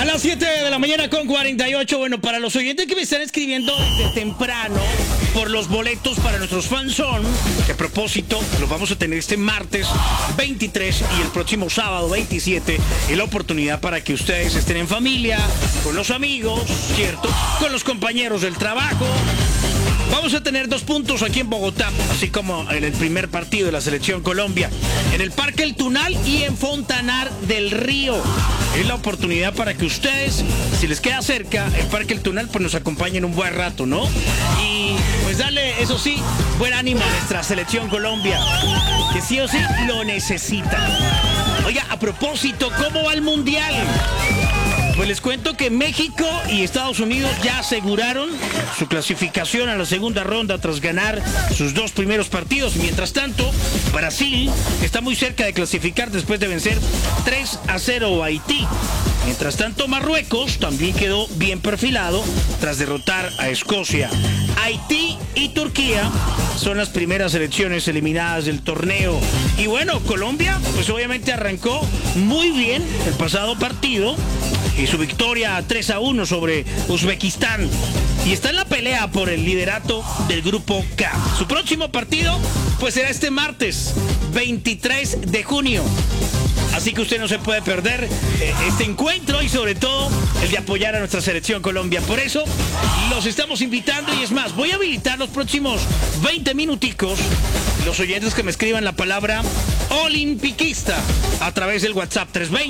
A las 7 de la mañana con 48. Bueno, para los oyentes que me están escribiendo desde temprano por los boletos para nuestros fanzón, que a propósito los vamos a tener este martes 23 y el próximo sábado 27, es la oportunidad para que ustedes estén en familia, con los amigos, ¿cierto? Con los compañeros del trabajo. Vamos a tener 2 puntos aquí en Bogotá, así como en el primer partido de la Selección Colombia, en el Parque El Tunal y en Fontanar del Río. Es la oportunidad para que ustedes, si les queda cerca el Parque El Tunal, pues nos acompañen un buen rato, ¿no? Y pues darle, eso sí, buen ánimo a nuestra Selección Colombia, que sí o sí lo necesita. Oiga, a propósito, ¿cómo va el Mundial? Pues les cuento que México y Estados Unidos ya aseguraron su clasificación a la segunda ronda tras ganar sus 2 primeros partidos. Mientras tanto, Brasil está muy cerca de clasificar después de vencer 3-0 a Haití. Mientras tanto, Marruecos también quedó bien perfilado tras derrotar a Escocia. Haití y Turquía son las primeras selecciones eliminadas del torneo. Y bueno, Colombia, pues obviamente arrancó muy bien el pasado partido y su victoria 3-1 sobre Uzbekistán. Y está en la pelea por el liderato del Grupo K. Su próximo partido, pues será este martes, 23 de junio. Así que usted no se puede perder este encuentro y sobre todo el de apoyar a nuestra Selección Colombia. Por eso los estamos invitando y es más, voy a habilitar los próximos 20 minuticos los oyentes que me escriban la palabra olimpiquista a través del WhatsApp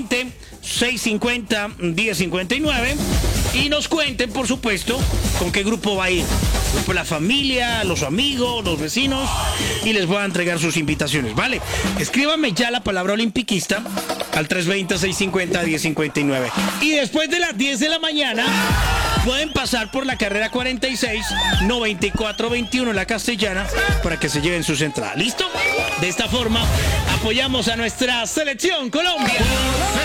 320-650-1059 y nos cuenten, por supuesto, con qué grupo va a ir. Pues la familia, los amigos, los vecinos, y les voy a entregar sus invitaciones, ¿vale? Escríbanme ya la palabra olimpiquista al 320-650-1059. Y después de las 10 de la mañana pueden pasar por la carrera 46, 9421 La Castellana para que se lleven sus entradas. ¿Listo? De esta forma apoyamos a nuestra Selección Colombia.